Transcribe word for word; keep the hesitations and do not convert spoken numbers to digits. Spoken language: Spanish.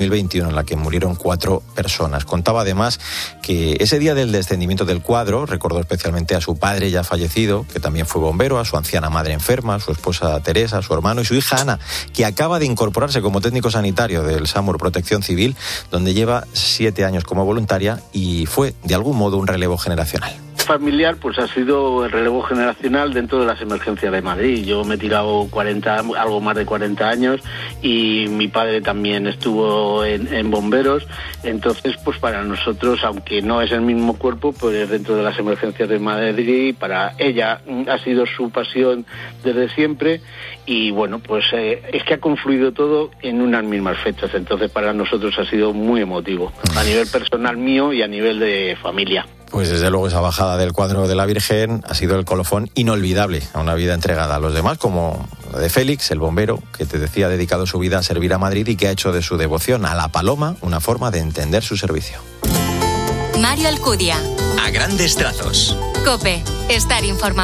mil veintiuno, en la que murieron cuatro personas. Contaba además que ese día del descendimiento del cuadro recordó especialmente a su padre ya fallecido, que también fue bombero, a su anciana madre enferma, a su esposa Teresa, a su hermano y su hija Ana, que acaba de incorporarse como técnico sanitario del SAMUR Protección Civil, donde lleva siete años como voluntaria y fue, de algún modo, un relevo generacional. Familiar, pues ha sido el relevo generacional dentro de las emergencias de Madrid. Yo me he tirado cuarenta, algo más de cuarenta años, y mi padre también estuvo en, en bomberos. Entonces, pues para nosotros, aunque no es el mismo cuerpo, pues dentro de las emergencias de Madrid, para ella ha sido su pasión desde siempre. Y bueno, pues eh, es que ha confluido todo en unas mismas fechas. Entonces para nosotros ha sido muy emotivo, a nivel personal mío y a nivel de familia. Pues desde luego esa bajada del cuadro de la Virgen ha sido el colofón inolvidable a una vida entregada a los demás, como la de Félix, el bombero, que te decía ha dedicado su vida a servir a Madrid y que ha hecho de su devoción a la paloma una forma de entender su servicio. Mario Alcudia. A grandes trazos. COPE. Estar informado.